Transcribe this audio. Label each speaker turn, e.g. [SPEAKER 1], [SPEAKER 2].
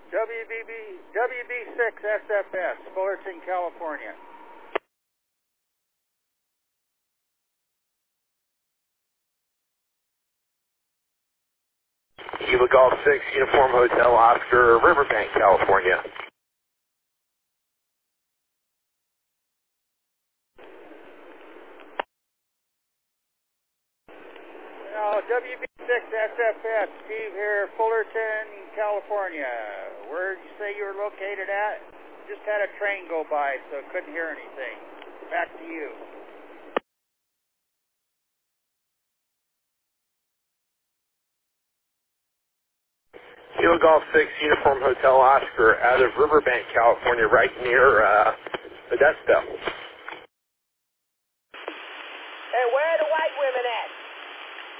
[SPEAKER 1] WB6SFS, Fullerton, California.
[SPEAKER 2] Kilo Golf 6, Uniform Hotel Oscar, Riverbank, California.
[SPEAKER 1] WB6SFS, Steve here, Fullerton, California. Where did you say you were located at? Just had a train go by, so couldn't hear anything. Back to you.
[SPEAKER 2] Kilo Golf 6, Uniform Hotel Oscar, out of Riverbank, California, right near Modesto.